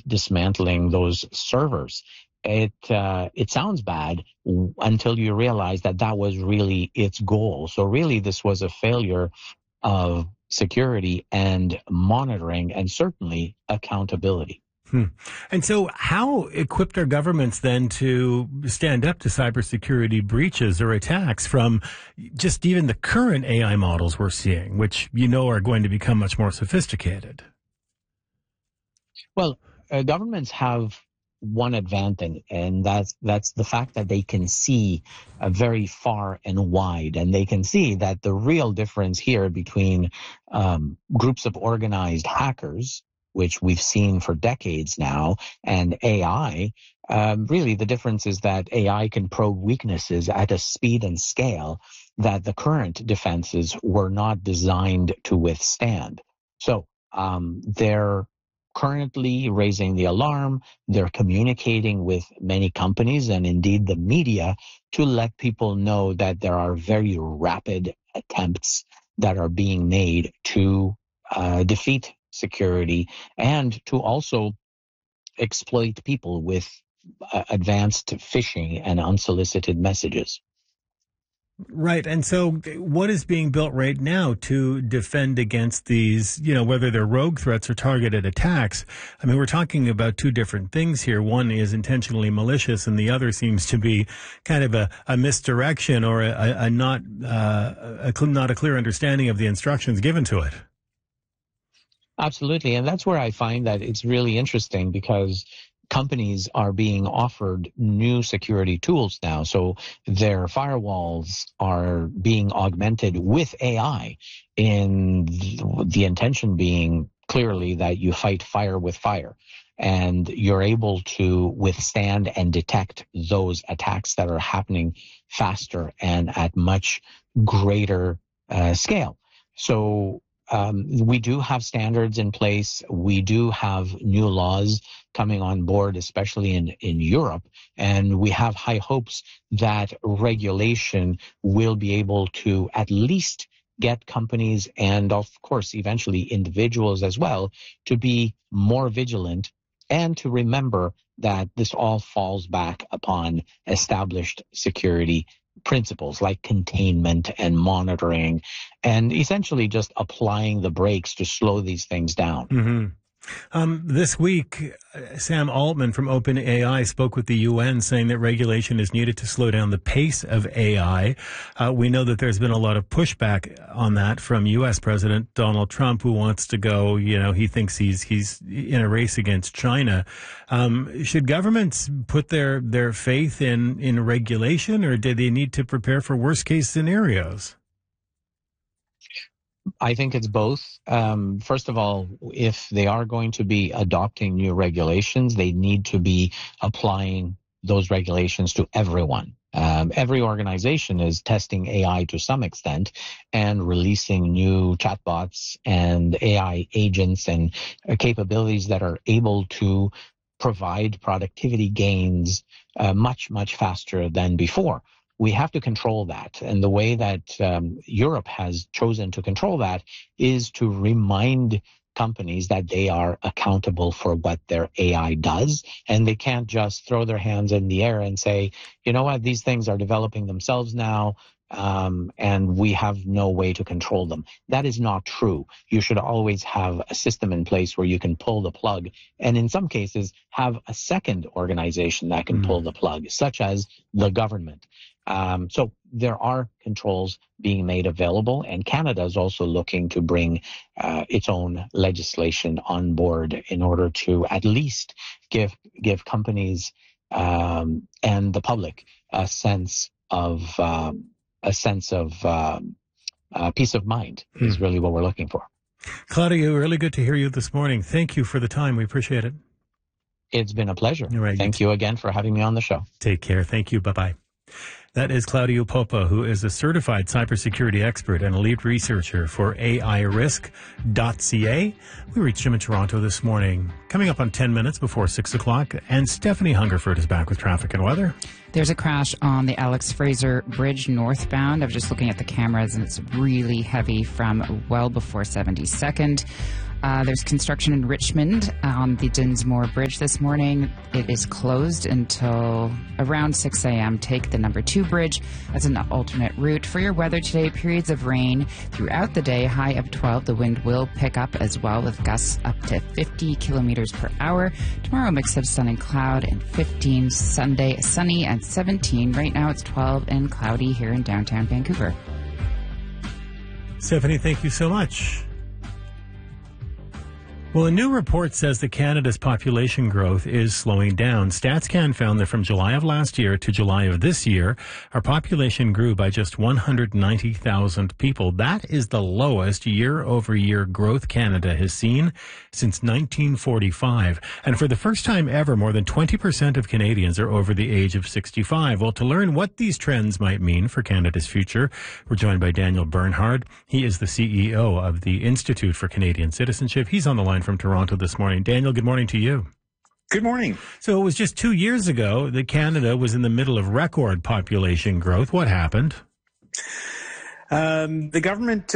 dismantling those servers. It sounds bad until you realize that that was really its goal. So really, this was a failure of security and monitoring, and certainly accountability. And so how equipped are governments then to stand up to cybersecurity breaches or attacks from just even the current AI models we're seeing, which are going to become much more sophisticated? Well, governments have one advantage, and that's the fact that they can see very far and wide, and they can see that the real difference here between groups of organized hackers, which we've seen for decades now, and AI, really the difference is that AI can probe weaknesses at a speed and scale that the current defenses were not designed to withstand. So they're currently raising the alarm. They're communicating with many companies and indeed the media to let people know that there are very rapid attempts that are being made to defeat security and to also exploit people with advanced phishing and unsolicited messages. Right. And so what is being built right now to defend against these, whether they're rogue threats or targeted attacks? I mean, we're talking about two different things here. One is intentionally malicious, and the other seems to be kind of a misdirection or a not a clear understanding of the instructions given to it. Absolutely. And that's where I find that it's really interesting, because companies are being offered new security tools now. So their firewalls are being augmented with AI, in the intention being clearly that you fight fire with fire, and you're able to withstand and detect those attacks that are happening faster and at much greater scale. So we do have standards in place. We do have new laws coming on board, especially in Europe. And we have high hopes that regulation will be able to at least get companies and, of course, eventually individuals as well to be more vigilant and to remember that this all falls back upon established security principles like containment and monitoring, and essentially just applying the brakes to slow these things down. Mm-hmm. This week, Sam Altman from OpenAI spoke with the UN saying that regulation is needed to slow down the pace of AI. We know that there's been a lot of pushback on that from U.S. President Donald Trump, who wants to go, he thinks he's in a race against China. Should governments put their faith in regulation, or do they need to prepare for worst case scenarios? I think it's both. First of all, if they are going to be adopting new regulations, they need to be applying those regulations to everyone. Every organization is testing AI to some extent and releasing new chatbots and AI agents and capabilities that are able to provide productivity gains much, much faster than before. We have to control that. And the way that Europe has chosen to control that is to remind companies that they are accountable for what their AI does. And they can't just throw their hands in the air and say, you know what, these things are developing themselves now, and we have no way to control them. That is not true. You should always have a system in place where you can pull the plug, and in some cases have a second organization that can pull the plug, such as the government. So there are controls being made available, and Canada is also looking to bring its own legislation on board in order to at least give companies and the public a sense of peace of mind is really what we're looking for. Claudio, really good to hear you this morning. Thank you for the time. We appreciate it. It's been a pleasure. All right, Thank you again for having me on the show. Take care. Thank you. Bye-bye. That is Claudio Popa, who is a certified cybersecurity expert and a lead researcher for AIRisk.ca. We reached him in Toronto this morning. Coming up on 10 minutes before 6 o'clock, and Stephanie Hungerford is back with traffic and weather. There's a crash on the Alex Fraser Bridge northbound. I was just looking at the cameras, and it's really heavy from well before 72nd. There's construction in Richmond on the Dinsmore Bridge this morning. It is closed until around 6 a.m. Take the number 2 bridge as an alternate route. For your weather today, periods of rain throughout the day, high of 12. The wind will pick up as well with gusts up to 50 kilometers per hour. Tomorrow, mix of sun and cloud and 15. Sunday, sunny and 17. Right now, it's 12 and cloudy here in downtown Vancouver. Stephanie, thank you so much. Well, a new report says that Canada's population growth is slowing down. StatsCan found that from July of last year to July of this year, our population grew by just 190,000 people. That is the lowest year-over-year growth Canada has seen since 1945. And for the first time ever, more than 20% of Canadians are over the age of 65. Well, to learn what these trends might mean for Canada's future, we're joined by Daniel Bernhard. He is the CEO of the Institute for Canadian Citizenship. He's on the line from Toronto this morning. Daniel, good morning to you. Good morning. So it was just 2 years ago that Canada was in the middle of record population growth. What happened? The government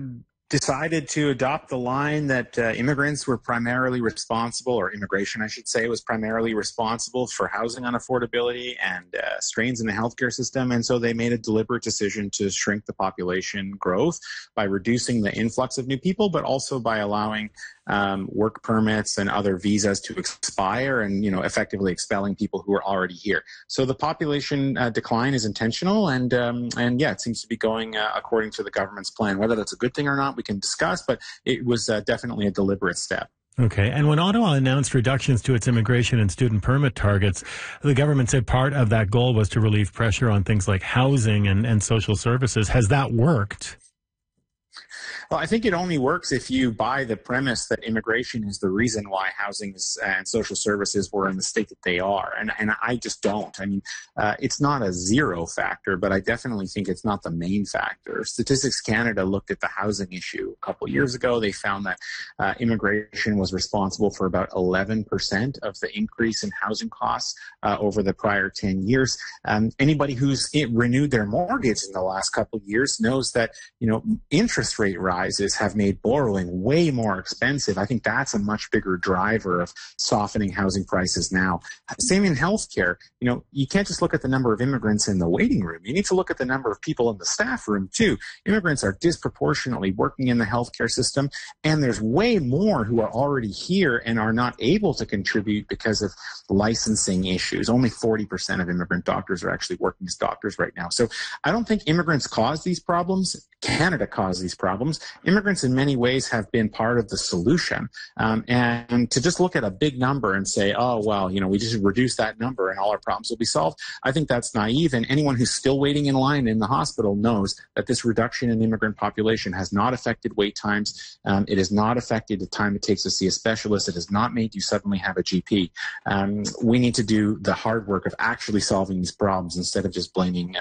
decided to adopt the line that immigrants were primarily responsible, or immigration, I should say, was primarily responsible for housing unaffordability and strains in the healthcare system. And so they made a deliberate decision to shrink the population growth by reducing the influx of new people, but also by allowing work permits and other visas to expire and, effectively expelling people who are already here. So the population decline is intentional and it seems to be going according to the government's plan. Whether that's a good thing or not, we can discuss, but it was definitely a deliberate step. Okay. And when Ottawa announced reductions to its immigration and student permit targets, the government said part of that goal was to relieve pressure on things like housing and social services. Has that worked? Well, I think it only works if you buy the premise that immigration is the reason why housing and social services were in the state that they are. And I just don't. I mean, it's not a zero factor, but I definitely think it's not the main factor. Statistics Canada looked at the housing issue a couple of years ago. They found that immigration was responsible for about 11% of the increase in housing costs over the prior 10 years. Anybody who's renewed their mortgage in the last couple of years knows that, interest rate rises have made borrowing way more expensive. I think that's a much bigger driver of softening housing prices now. Same in healthcare. You can't just look at the number of immigrants in the waiting room. You need to look at the number of people in the staff room too. Immigrants are disproportionately working in the healthcare system, and there's way more who are already here and are not able to contribute because of licensing issues. Only 40% of immigrant doctors are actually working as doctors right now. So I don't think immigrants cause these problems. Canada caused these problems. Immigrants in many ways have been part of the solution. And to just look at a big number and say, oh, well, we just reduce that number and all our problems will be solved, I think that's naive. And anyone who's still waiting in line in the hospital knows that this reduction in immigrant population has not affected wait times. It has not affected the time it takes to see a specialist. It has not made you suddenly have a GP. We need to do the hard work of actually solving these problems instead of just blaming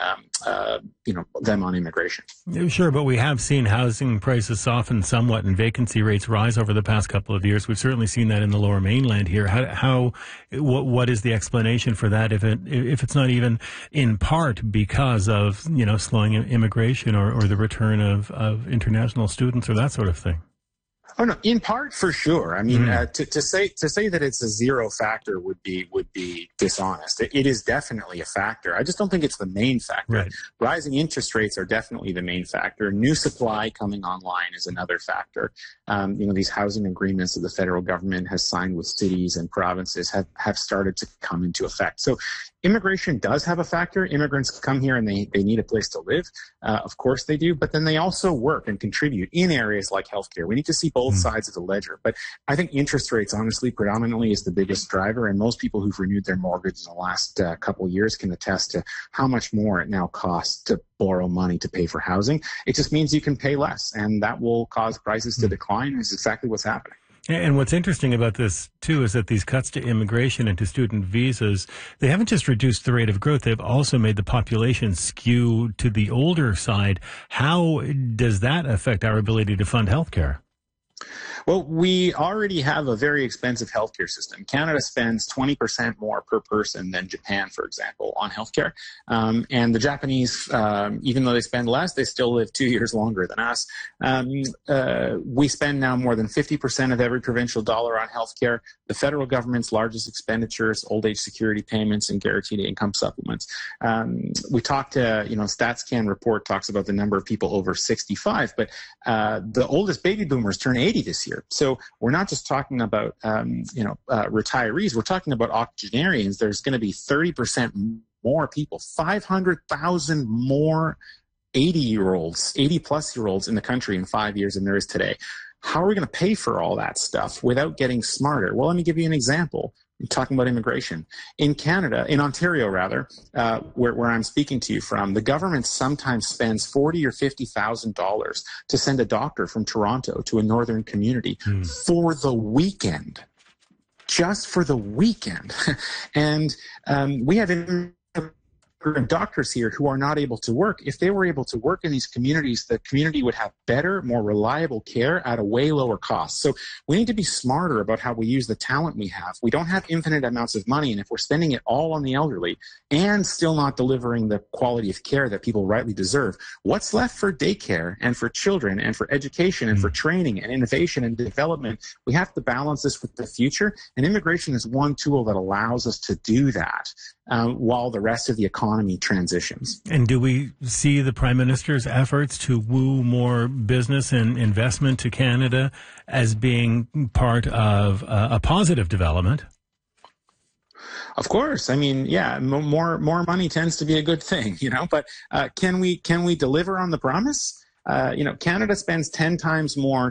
them on immigration. Sure, but we have seen housing prices soften somewhat and vacancy rates rise over the past couple of years. We've certainly seen that in the Lower Mainland here. What is the explanation for that if it's not even in part because of slowing immigration or the return of international students or that sort of thing? Oh no, in part for sure. I mean, to say that it's a zero factor would be dishonest. It is definitely a factor. I just don't think it's the main factor. Right. Rising interest rates are definitely the main factor. New supply coming online is another factor. These housing agreements that the federal government has signed with cities and provinces have started to come into effect. So immigration does have a factor. Immigrants come here and they need a place to live. Of course they do, but then they also work and contribute in areas like healthcare. We need to see both sides of the ledger. But I think interest rates, honestly, predominantly is the biggest driver. And most people who've renewed their mortgage in the last couple of years can attest to how much more it now costs to borrow money to pay for housing. It just means you can pay less, and that will cause prices to decline, is exactly what's happening. And what's interesting about this, too, is that these cuts to immigration and to student visas, they haven't just reduced the rate of growth, they've also made the population skew to the older side. How does that affect our ability to fund healthcare? Well, we already have a very expensive healthcare system. Canada spends 20% more per person than Japan, for example, on healthcare. And the Japanese, even though they spend less, they still live 2 years longer than us. We spend now more than 50% of every provincial dollar on healthcare. The federal government's largest expenditures, old age security payments and guaranteed income supplements. We talked to, StatsCan report talks about the number of people over 65, but the oldest baby boomers turn 80 this year. So we're not just talking about, retirees. We're talking about octogenarians. There's going to be 30% more people, 500,000 more 80-year-olds, 80-plus-year-olds in the country in 5 years than there is today. How are we going to pay for all that stuff without getting smarter? Well, let me give you an example. I'm talking about immigration. In Canada, in Ontario rather, where I'm speaking to you from, the government sometimes spends $40,000 or $50,000 to send a doctor from Toronto to a northern community for the weekend, just for the weekend. And we have doctors here who are not able to work. If they were able to work in these communities, the community would have better, more reliable care at a way lower cost. So we need to be smarter about how we use the talent we have. We don't have infinite amounts of money, and if we're spending it all on the elderly and still not delivering the quality of care that people rightly deserve, what's left for daycare and for children and for education and for training and innovation and development? We have to balance this with the future, and immigration is one tool that allows us to do that. While the rest of the economy transitions. And do we see the Prime Minister's efforts to woo more business and investment to Canada as being part of a positive development? Of course. I mean, yeah, more money tends to be a good thing, but can we deliver on the promise? Canada spends 10 times more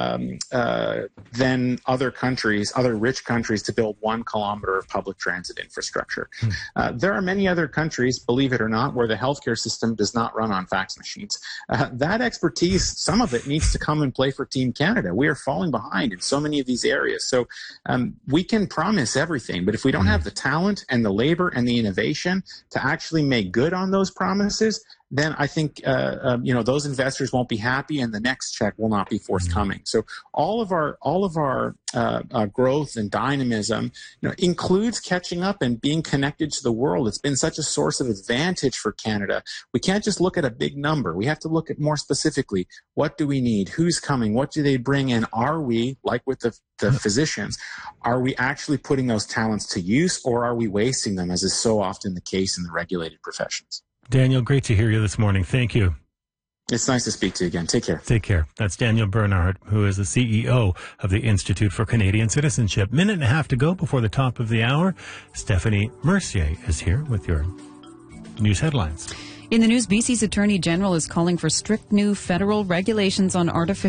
than other countries, other rich countries, to build 1 kilometer of public transit infrastructure. There are many other countries, believe it or not, where the healthcare system does not run on fax machines. That expertise, some of it needs to come and play for Team Canada. We are falling behind in so many of these areas. So we can promise everything, but if we don't have the talent and the labor and the innovation to actually make good on those promises, then I think those investors won't be happy, and the next check will not be forthcoming. So all of our growth and dynamism, includes catching up and being connected to the world. It's been such a source of advantage for Canada. We can't just look at a big number. We have to look at more specifically, what do we need? Who's coming? What do they bring? And are we, like with the physicians, are we actually putting those talents to use, or are we wasting them, as is so often the case in the regulated professions? Daniel, great to hear you this morning. Thank you. It's nice to speak to you again. Take care. Take care. That's Daniel Bernard, who is the CEO of the Institute for Canadian Citizenship. Minute and a half to go before the top of the hour. Stephanie Mercier is here with your news headlines. In the news, BC's Attorney General is calling for strict new federal regulations on artificial